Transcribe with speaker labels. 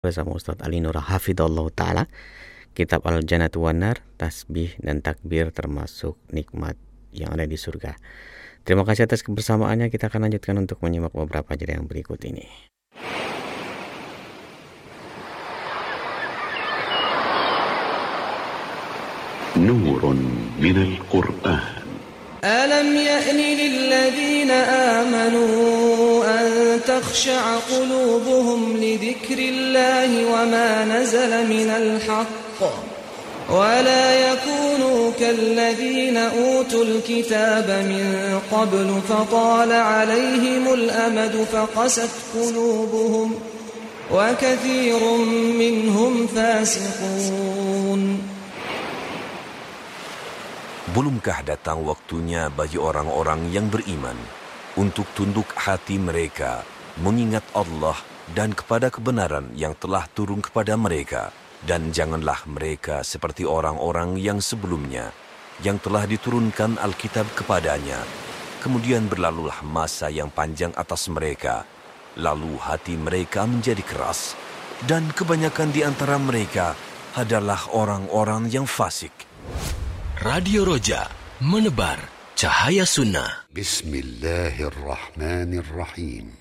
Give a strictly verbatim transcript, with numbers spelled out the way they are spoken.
Speaker 1: bersama Ustadz Ali Nur Hafidhullah Ta'ala, kitab Al-Jannatu wan Nar, tasbih dan takbir termasuk nikmat yang ada di surga. Terima kasih atas kebersamaannya. Kita akan lanjutkan untuk menyimak beberapa jeda yang berikut ini.
Speaker 2: Nurun minal Qur'an.
Speaker 3: ألم يأن للذين آمنوا أن تخشع قلوبهم لذكر الله وما نزل من الحق ولا يكونوا كالذين أوتوا الكتاب من قبل فطال عليهم الأمد فقست قلوبهم وكثير منهم فاسقون.
Speaker 4: Belumkah datang waktunya bagi orang-orang yang beriman untuk tunduk hati mereka mengingat Allah dan kepada kebenaran yang telah turun kepada mereka, dan janganlah mereka seperti orang-orang yang sebelumnya yang telah diturunkan Alkitab kepadanya. Kemudian berlalulah masa yang panjang atas mereka, lalu hati mereka menjadi keras, dan kebanyakan di antara mereka adalah orang-orang yang fasik.
Speaker 5: Radio Roja, menebar cahaya sunnah.
Speaker 2: Bismillahirrahmanirrahim.